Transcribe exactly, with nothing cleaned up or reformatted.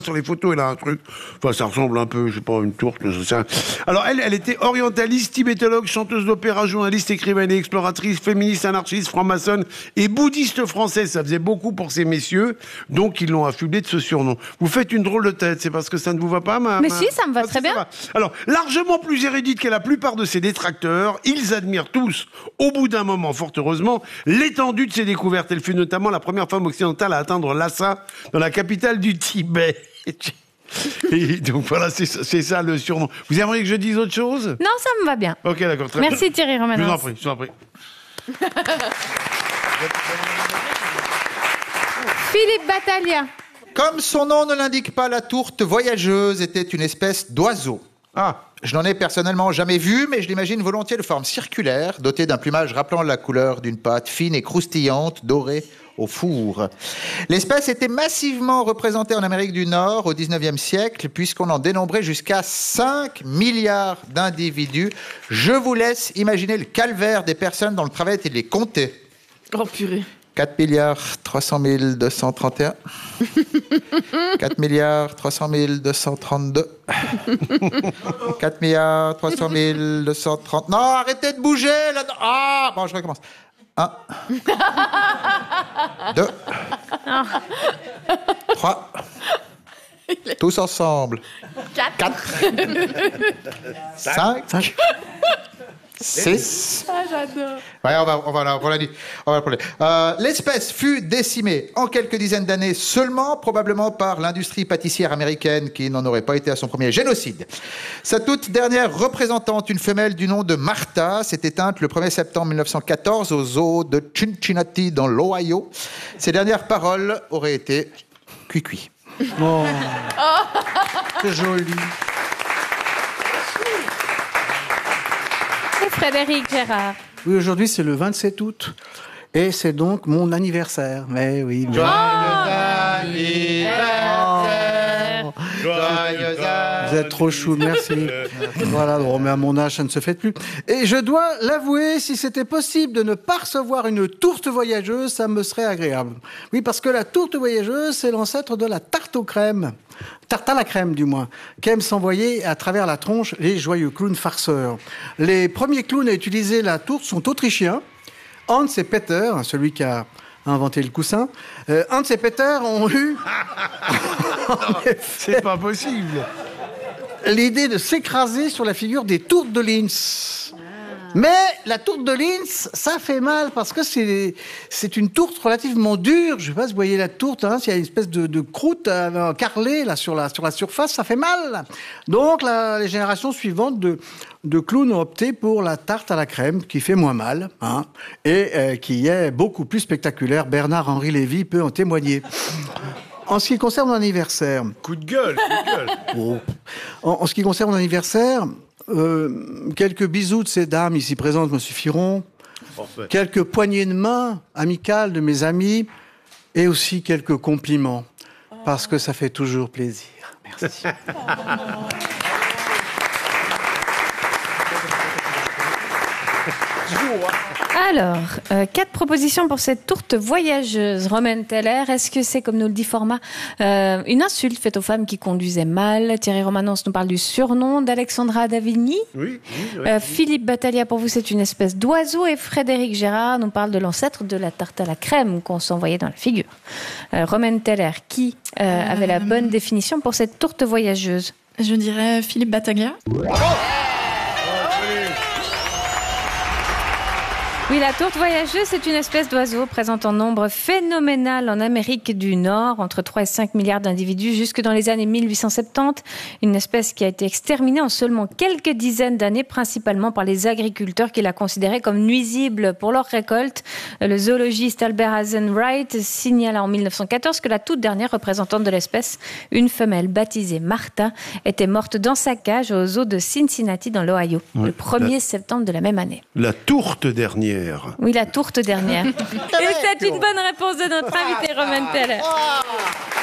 sur les photos, elle a un truc. Enfin, ça ressemble un peu, je sais pas, une tourte. Je sais. Alors, elle, elle était orientaliste, tibétologue, chanteuse d'opéra, journaliste, écrivaine et exploratrice, féministe, anarchiste, franc-maçonne et bouddhiste française. Ça faisait beaucoup pour ces messieurs, donc ils l'ont affublé de ce surnom. Vous faites une drôle de tête, c'est parce que ça ne vous va pas, ma... Mais ma... si, ça me va ah, très bien. Va. Alors, largement plus érudite que la plupart de ses détracteurs, ils admirent tous, au bout d'un moment, fort heureusement, l'étendue de ses découvertes. Elle fut notamment la première femme occidentale à atteindre Lhasa, dans la capitale du Tibet. Et donc voilà, c'est ça, c'est ça le surnom. Vous aimeriez que je dise autre chose ? Non, ça me va bien. Ok, d'accord. Très Merci bien. Thierry Romanens. Je vous en prie, je vous en prie. Philippe Battaglia. Comme son nom ne l'indique pas, la tourte voyageuse était une espèce d'oiseau. Ah. Je n'en ai personnellement jamais vu, mais je l'imagine volontiers de forme circulaire, dotée d'un plumage rappelant la couleur d'une pâte fine et croustillante, dorée au four. L'espèce était massivement représentée en Amérique du Nord au dix-neuvième siècle, puisqu'on en dénombrait jusqu'à cinq milliards d'individus. Je vous laisse imaginer le calvaire des personnes dont le travail était de les compter. Oh purée. quatre milliards trois cent mille deux cent trente et un. quatre milliards trois cent mille deux cent trente-deux. quatre milliards trois cent mille deux cent trente. Non, arrêtez de bouger là-dedans. Ah, bon, je recommence. un. deux. trois. Tous ensemble. quatre. cinq. six. Ah, j'adore. Ouais, on va, on va, on va, on va, on va euh, l'espèce fut décimée en quelques dizaines d'années seulement, probablement par l'industrie pâtissière américaine qui n'en aurait pas été à son premier génocide. Sa toute dernière représentante, une femelle du nom de Martha, s'est éteinte le premier septembre mille neuf cent quatorze au zoo de Cincinnati dans l'Ohio. Ses dernières paroles auraient été « Cui-cui ». Oh, c'est joli. Frédéric Gérard. Oui, aujourd'hui, c'est le vingt-sept août. Et c'est donc mon anniversaire. Mais oui. Mais... Joyeux anniversaire. Oh. Joyeux anniversaire. Vous êtes trop chou, merci. Voilà, bon, mais à mon âge, ça ne se fait plus. Et je dois l'avouer, si c'était possible de ne pas recevoir une tourte voyageuse, ça me serait agréable. Oui, parce que la tourte voyageuse, c'est l'ancêtre de la tarte aux crèmes. Tarte à la crème, du moins, qu'aiment s'envoyer à travers la tronche les joyeux clowns farceurs. Les premiers clowns à utiliser la tourte sont autrichiens. Hans et Peter, celui qui a inventé le coussin. Euh, Hans et Peter ont eu... C'est pas possible. L'idée de s'écraser sur la figure des tourtes de Linz. Mais la tourte de Linz, ça fait mal parce que c'est, c'est une tourte relativement dure. Je ne sais pas si vous voyez la tourte, hein, s'il y a une espèce de, de croûte euh, carrelée là, sur, la, sur la surface, ça fait mal. Donc la, les générations suivantes de, de clowns ont opté pour la tarte à la crème qui fait moins mal hein, et euh, qui est beaucoup plus spectaculaire. Bernard-Henri Lévy peut en témoigner. En ce qui concerne mon anniversaire... Coup de gueule, coup de gueule. Oh. En, en ce qui concerne mon anniversaire... Euh, quelques bisous de ces dames ici présentes me suffiront. Parfait. Quelques poignées de main amicales de mes amis et aussi quelques compliments parce que ça fait toujours plaisir. Merci. Alors, euh, quatre propositions pour cette tourte voyageuse. Romaine Teller, est-ce que c'est, comme nous le dit Format, euh, une insulte faite aux femmes qui conduisaient mal? Thierry Romanens nous parle du surnom d'Alexandra Davigny. Oui, oui, oui. Euh, Philippe Battaglia, pour vous, c'est une espèce d'oiseau. Et Frédéric Gérard nous parle de l'ancêtre de la tarte à la crème qu'on s'envoyait dans la figure. Euh, Romaine Teller, qui euh, euh... avait la bonne définition pour cette tourte voyageuse? Je dirais Philippe Battaglia. Oh Oui, la tourte voyageuse, c'est une espèce d'oiseau présente en nombre phénoménal en Amérique du Nord, entre trois et cinq milliards d'individus jusque dans les années mille huit cent soixante-dix. Une espèce qui a été exterminée en seulement quelques dizaines d'années, principalement par les agriculteurs qui la considéraient comme nuisible pour leur récolte. Le zoologiste Albert Hazen-Wright signala en mille neuf cent quatorze que la toute dernière représentante de l'espèce, une femelle baptisée Martha, était morte dans sa cage au zoo de Cincinnati dans l'Ohio, ouais, le premier la... septembre de la même année. La tourte dernière. Oui, la tourte dernière. Et c'est une bonne réponse de notre invité Romaine Teller.